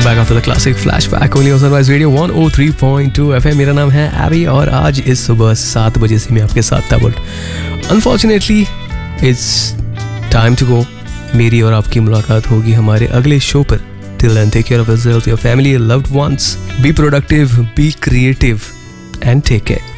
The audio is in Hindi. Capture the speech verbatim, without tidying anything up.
Welcome back after the classic flashback only on Sunrise Radio one oh three point two F M. मेरा नाम है एबी और आज इस सुबह सात बजे से मैं आपके साथ था but unfortunately it's time to go. मेरी और आपकी मुलाकात होगी हमारे अगले शो पर. Till then, take care of yourself, your family, your loved ones. Be productive, be creative and take care.